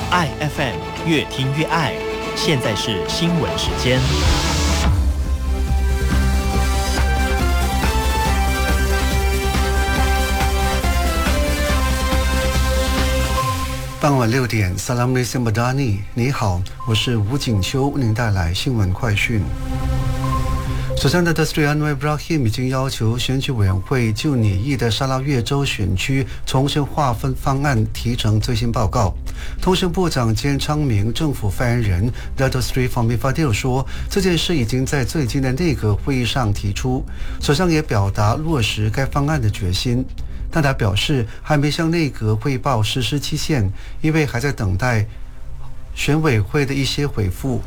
爱 FM 越听越爱，现在是新闻时间。 傍晚6点 Assalamualaikum Madani， 你好，我是吴景秋，为您带来新闻快讯。首相的德斯里安维布拉希姆已经要求选举委员会就拟议的沙拉越州选区重新划分方案提呈最新报告。通讯部长兼昌明政府发言人 Dato Sri Fahmi Fadil 说，这件事已经在最近的内阁会议上提出，首相也表达落实该方案的决心。但他表示还没向内阁汇报实施期限，因为还在等待选委会的一些回复。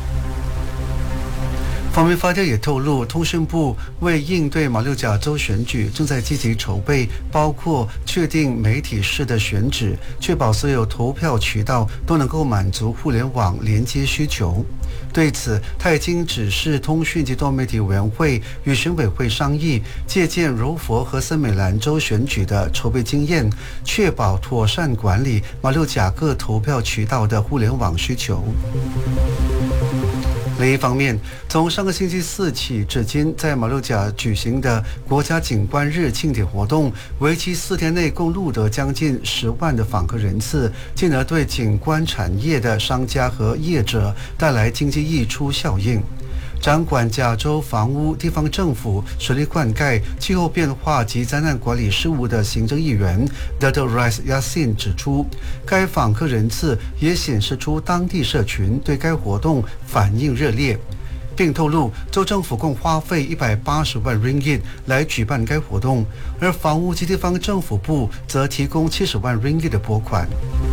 方面发调也透露，通讯部为应对马六甲州选举，正在积极筹备，包括确定媒体式的选址，确保所有投票渠道都能够满足互联网连接需求。对此，他已经指示通讯及多媒体委员会与选委会商议，借鉴柔佛和森美兰州选举的筹备经验，确保妥善管理马六甲各投票渠道的互联网需求。另一方面，从上个星期四起至今，在马六甲举行的国家景观日庆典活动，为期4天内共录得将近10万的访客人次，进而对景观产业的商家和业者带来经济溢出效应。掌管甲州房屋、地方政府、水利灌溉、气候变化及灾难管理事务的行政议员 Dato Rais Yassin 指出，该访客人次也显示出当地社群对该活动反应热烈，并透露州政府共花费180万 ringgit 来举办该活动，而房屋及地方政府部则提供70万 ringgit 的拨款。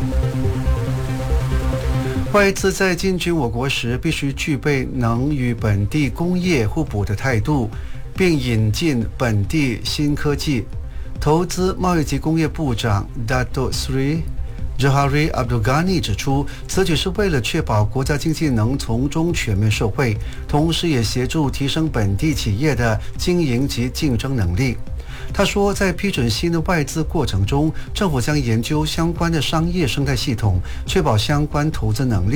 外资在进军我国时，必须具备能与本地工业互补的态度，并引进本地新科技。投资、贸易及工业部长 Dato Sri Johari Abdul Ghani 指出，此举是为了确保国家经济能从中全面受惠，同时也协助提升本地企业的经营及竞争能力。他说，在批准新的外资过程中，政府将研究相关的商业生态系统，确保相关投资能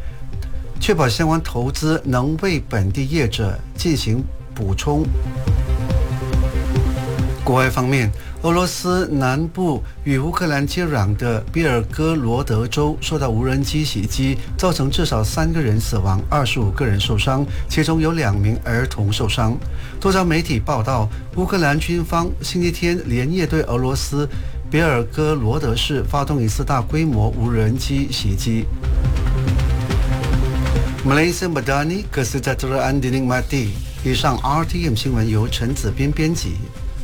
为本地业者进行补充。国外方面，俄罗斯南部与乌克兰接壤的比尔哥罗德州受到无人机袭击，造成至少3个人死亡，25个人受伤，其中有2名儿童受伤。多家媒体报道，乌克兰军方星期天连夜对俄罗斯比尔哥罗德市发动一次大规模无人机袭击。Malaysia Madani Kesejahteraan Dinikmati。以上 RTM 新闻由陈子斌编辑。